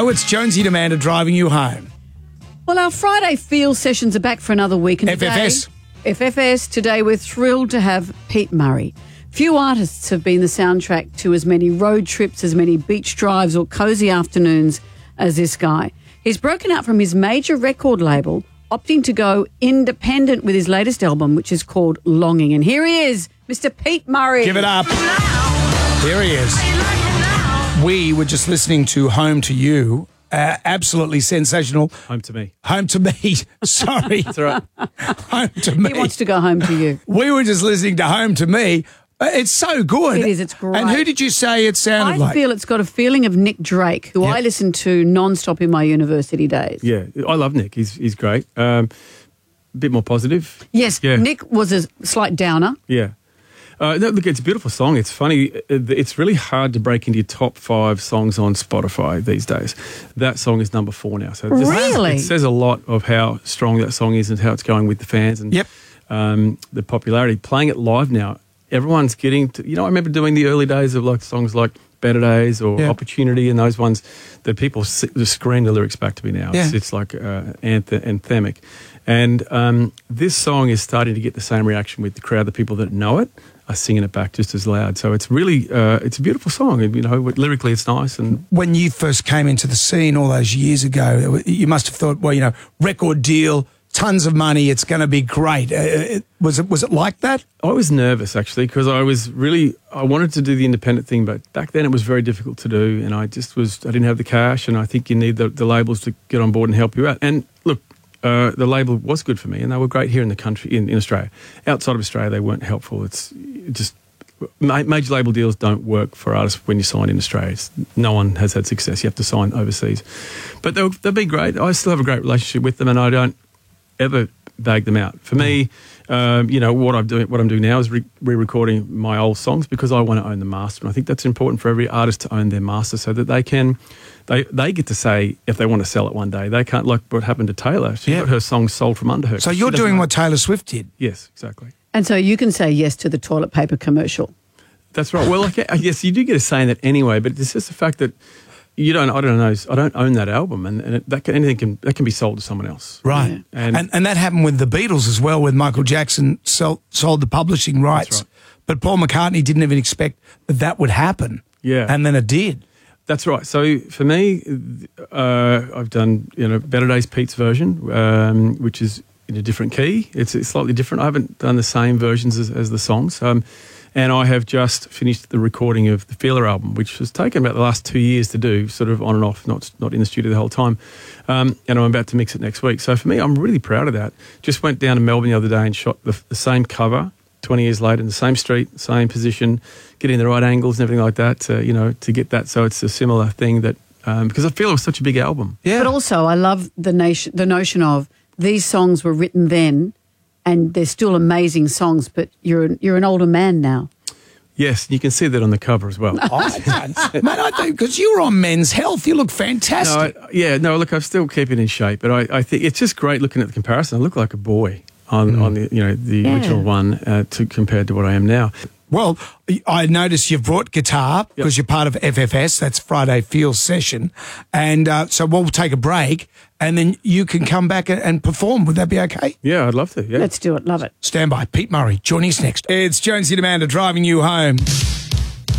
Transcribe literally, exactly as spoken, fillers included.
Hello, it's Jonesy and Amanda driving you home. Well, our Friday Feel sessions are back for another week. And F F S. Today, F F S. Today we're thrilled to have Pete Murray. Few artists have been the soundtrack to as many road trips, as many beach drives or cosy afternoons as this guy. He's broken out from his major record label, opting to go independent with his latest album, which is called Longing. And here he is, Mister Pete Murray. Give it up. Here he is. We were just listening to Home to You. Uh, absolutely sensational. Home to me. Home to me. Sorry. That's all right. Home to me. He wants to go home to you. We were just listening to Home to Me. Uh, It's so good. It is, it's great. And who did you say it sounded I like? feel it's got a feeling of Nick Drake, who Yep. I listened to non-stop in my university days. Yeah, I love Nick. He's he's great. Um, a bit more positive. Yes, Yeah. Nick was a slight downer. Yeah. Uh, no, look, it's a beautiful song. It's funny. It's really hard to break into your top five songs on Spotify these days. That song is number four now. So this, Really? it says a lot of how strong that song is and how it's going with the fans and Yep. um, the popularity. Playing it live now, everyone's getting to, you know, I remember doing the early days of like songs like Better Days or Yeah. Opportunity and those ones that people s- just scream the lyrics back to me now. It's, Yeah. it's like uh, anthem- anthemic. And um, this song is starting to get the same reaction with the crowd. The people that know it are singing it back just as loud. So it's really, uh, it's a beautiful song. And, you know, lyrically it's nice. And When you first came into the scene all those years ago, you must have thought, well, you know, record deal, tons of money, it's going to be great. Uh, it, was it was it like that? I was nervous actually because I was really, I wanted to do the independent thing, but back then it was very difficult to do. And I just was, I didn't have the cash, and I think you need the, the labels to get on board and help you out. And look, Uh, the label was good for me, and they were great here in the country, in, in Australia. Outside of Australia, they weren't helpful. It's just ma- major label deals don't work for artists when you sign in Australia. It's, no one has had success. You have to sign overseas. But they'll, they've been great. I still have a great relationship with them, and I don't ever bag them out. For me, um, you know, what I'm doing, what I'm doing now is re- re-recording my old songs because I want to own the master, and I think that's important for every artist to own their master so that they can. They they get to say if they want to sell it one day. They can't, like what happened to Taylor. She Yeah. got her songs sold from under her. So She you're doesn't doing know. what Taylor Swift did. Yes, exactly. And so you can say yes to the toilet paper commercial. That's right. Well, like, yes, you do get a say in that anyway, but it's just the fact that you don't. I don't know. I don't own that album, and, and it, that can, anything can that can be sold to someone else. Right. Yeah. And- And, and that happened with the Beatles as well, with Michael Jackson sold, sold the publishing rights. right. But Paul McCartney didn't even expect that that would happen. Yeah. And then it did. That's right. So for me, uh, I've done you know Better Days Pete's version, um, which is in a different key. It's, it's slightly different. I haven't done the same versions as, as the songs. Um, and I have just finished the recording of the Feeler album, which has taken about the last two years to do, sort of on and off, not not in the studio the whole time. Um, and I'm about to mix it next week. So for me, I'm really proud of that. Just went down to Melbourne the other day and shot the, the same cover twenty years later in the same street, same position, getting the right angles and everything like that, to, you know, to get that. So it's a similar thing that, um, because I feel it was such a big album. Yeah. But also I love the, nation, the notion of these songs were written then and they're still amazing songs, but you're an, you're an older man now. Yes, you can see that on the cover as well. I don't. Mate, I think because you're on Men's Health, you look No, fantastic. I, yeah, no, look, I'm still keeping in shape, but I, I think it's just great looking at the comparison. I look like a boy on, on the, you know, the Yeah. original one uh, to compared to what I am now. Well, I noticed you've brought guitar because you're part of F F S. That's Friday Feel Session. And uh, so we'll take a break and then you can come back and, and perform. Would that be okay? Yeah, I'd love to. Yeah. Let's do it. Love it. Stand by. Pete Murray joining us next. It's Jonesy and Amanda driving you home.